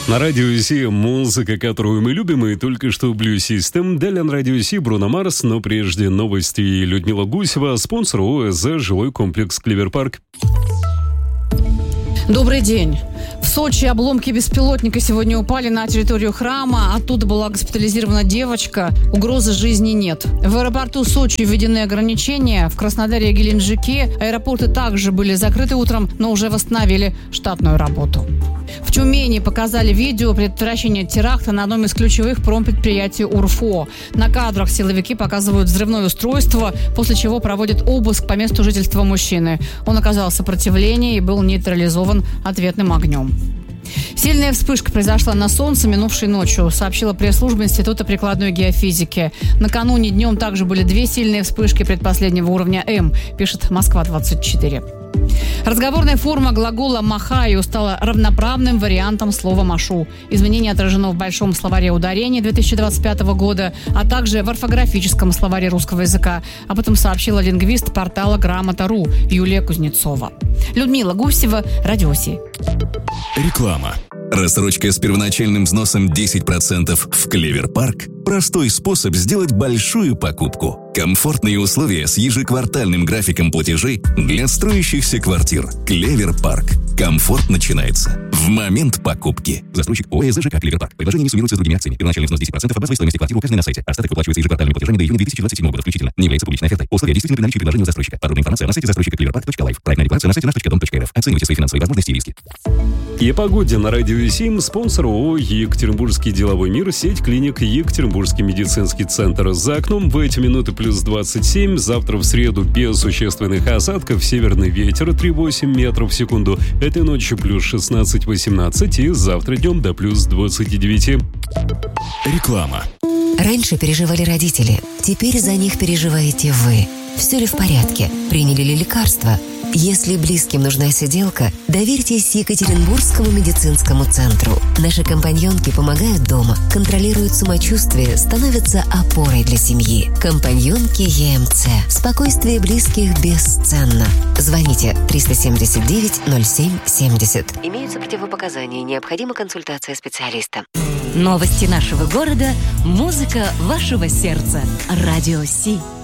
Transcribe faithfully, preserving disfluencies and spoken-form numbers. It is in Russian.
На радио Си музыка, которую мы любим, и только что Blue System. Далее на радио Си Бруно Марс, но прежде новости. Людмила Гусева, спонсор ОСЗ «Жилой комплекс Клевер-Парк». Добрый день. В Сочи обломки беспилотника сегодня упали на территорию храма. Оттуда была госпитализирована девочка. Угрозы жизни нет. В аэропорту Сочи введены ограничения. В Краснодаре и Геленджике аэропорты также были закрыты утром, но уже восстановили штатную работу. В Тюмени показали видео предотвращения теракта на одном из ключевых промпредприятий УРФО. На кадрах силовики показывают взрывное устройство, после чего проводят обыск по месту жительства мужчины. Он оказал сопротивление и был нейтрализован ответным огнем. Сильная вспышка произошла на Солнце минувшей ночью, сообщила пресс-служба Института прикладной геофизики. Накануне днем также были две сильные вспышки предпоследнего уровня М, пишет Москва двадцать четыре. Разговорная форма глагола «махаю» стала равноправным вариантом слова «машу». Изменение отражено в Большом словаре ударений две тысячи двадцать пятого года, а также в орфографическом словаре русского языка. Об этом сообщила лингвист портала Грамота точка ру Юлия Кузнецова. Людмила Гусева, Радио Си. Реклама. Рассрочка с первоначальным взносом десять процентов в Клевер-Парк – простой способ сделать большую покупку. Комфортные условия с ежеквартальным графиком платежей для строящихся квартир. Клевер-Парк. Комфорт начинается в момент покупки. Застройщик ОСЗ ЖК Клевер-Парк. Предложение не суммируется с другими акциями. Первоначальный взнос десять процентов от базовой стоимости квартиры указанной на сайте. Остаток выплачивается ежеквартальными платежами до июня две тысячи двадцать седьмого года включительно. Не является публичной офертой. Условия действительны при наличии предложения у застройщика. Подробная информация на сайте застройщика клеверпарк точка лайф. Проектная декларация на сайте наш точка дом точка эр эф. Оценивайте свои финансовые возможности и риски. И о погоде на радио Сим, спонсор ООО «Екатеринбургский деловой мир», сеть клиник «Екатеринбургский медицинский центр». За окном в эти минуты плюс двадцать семь. Завтра в среду без существенных осадков. Северный ветер три целых восемь десятых метров в секунду. Этой ночью плюс шестнадцать восемнадцать. И завтра днем до плюс двадцать девять. Реклама. Раньше переживали родители. Теперь за них переживаете вы. Все ли в порядке? Приняли ли лекарства? Если близким нужна сиделка, доверьтесь Екатеринбургскому медицинскому центру. Наши компаньонки помогают дома, контролируют самочувствие, становятся опорой для семьи. Компаньонки ЕМЦ. Спокойствие близких бесценно. Звоните триста семьдесят девять ноль семь семьдесят. Имеются противопоказания, необходима консультация специалиста. Новости нашего города, музыка вашего сердца. Радио Си.